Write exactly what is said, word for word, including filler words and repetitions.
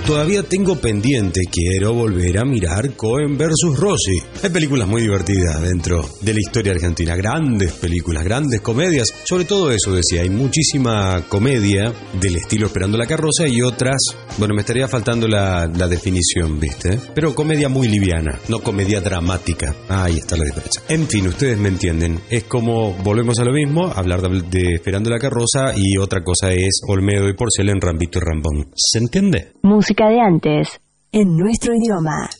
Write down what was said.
todavía tengo pendiente, quiero volver a mirar Coen versus Rossi. Hay películas muy divertidas dentro de la historia argentina, grandes películas, grandes comedias, sobre todo eso decía, hay muchísima comedia del estilo Esperando la carroza y otras, bueno, me estaría faltando la, la definición, ¿viste? Pero comedia muy liviana, no comedia dramática. Ahí está la diferencia. En fin, ustedes me entienden, es como, volvemos a lo mismo, hablar de, de Esperando la carroza y otra cosa es Olmedo y Porcel en Rambito y Rambón. ¿Se entiende? Música de antes, en nuestro idioma.